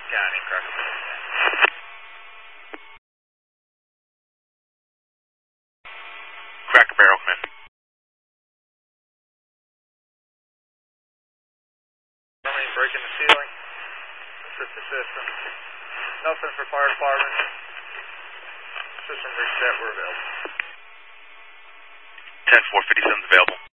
County, Cracker Barrel. Cracker Barrel, come in. Breaking the ceiling. Assist the system. Nothing for fire department. System reset, we're available. 10-4, 57's available.